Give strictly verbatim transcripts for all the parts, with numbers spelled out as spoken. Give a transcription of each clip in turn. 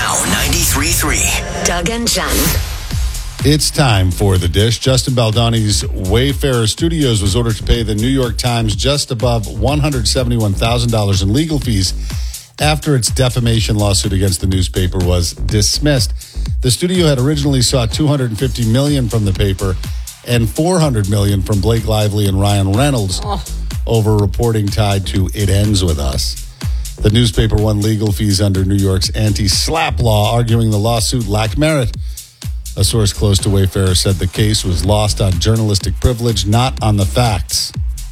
Now ninety-three point three. Doug and Jen. It's time for The Dish. Justin Baldoni's Wayfarer Studios was ordered to pay the New York Times just above one hundred seventy-one thousand dollars in legal fees after its defamation lawsuit against the newspaper was dismissed. The studio had originally sought two hundred fifty million dollars from the paper and four hundred million dollars from Blake Lively and Ryan Reynolds oh. over reporting tied to It Ends With Us. The newspaper won legal fees under New York's anti-SLAPP law, arguing the lawsuit lacked merit. A source close to Wayfarer said the case was lost on journalistic privilege, not on the facts.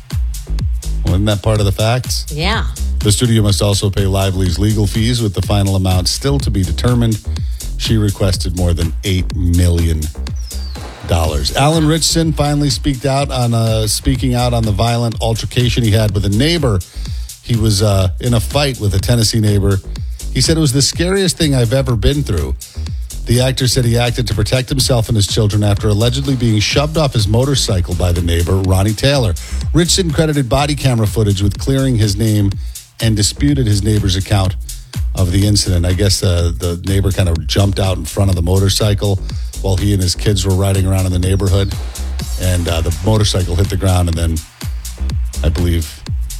Wasn't that part of the facts? Yeah. The studio must also pay Lively's legal fees, with the final amount still to be determined. She requested more than eight million dollars. Alan Ritchson finally speaked out on uh, speaking out on the violent altercation he had with a neighbor. He was uh, in a fight with a Tennessee neighbor. He said it was the scariest thing I've ever been through. The actor said he acted to protect himself and his children after allegedly being shoved off his motorcycle by the neighbor, Ronnie Taylor. Richardson credited body camera footage with clearing his name and disputed his neighbor's account of the incident. I guess uh, the neighbor kind of jumped out in front of the motorcycle while he and his kids were riding around in the neighborhood. And uh, the motorcycle hit the ground, and then I believe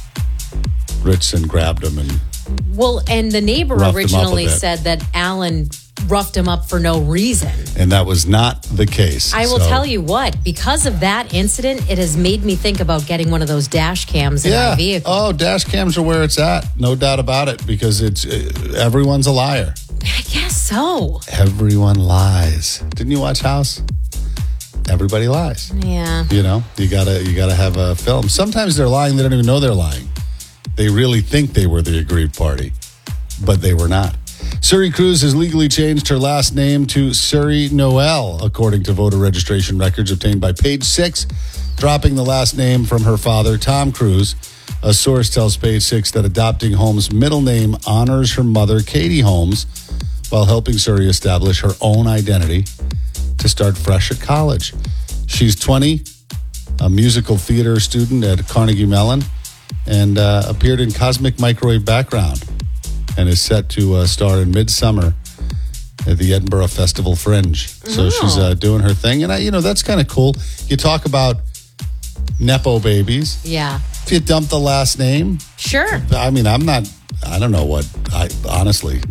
Richardson grabbed him and Well, and the neighbor roughed him up a originally bit. said that Alan roughed him up for no reason. And that was not the case. I will So- tell you what, because of that incident, it has made me think about getting one of those dash cams in Yeah. my vehicle. Oh, dash cams are where it's at. No doubt about it, because it's uh, everyone's a liar. I guess so. Everyone lies. Didn't you watch House? Everybody lies. Yeah. You know, you gotta you gotta have a film. Sometimes they're lying. They don't even know they're lying. They really think they were the aggrieved party, but they were not. Suri Cruz has legally changed her last name to Suri Noel, according to voter registration records obtained by Page Six, dropping the last name from her father, Tom Cruise. A source tells Page Six that adopting Holmes' middle name honors her mother, Katie Holmes, while helping Suri establish her own identity to start fresh at college. She's twenty, a musical theater student at Carnegie Mellon, and uh, appeared in Cosmic Microwave Background, and is set to uh, star in Midsummer at the Edinburgh Festival Fringe. So Oh. she's uh, doing her thing, and I, you know that's kind of cool. You talk about nepo babies. Yeah. If you dump the last name, Sure. I mean, I'm not. I don't know what. I honestly,